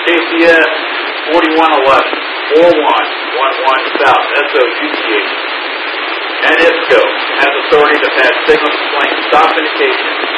KCS 4111, 4111 South, SOUTH. And ISCO has authority to pass signals displaying stop indication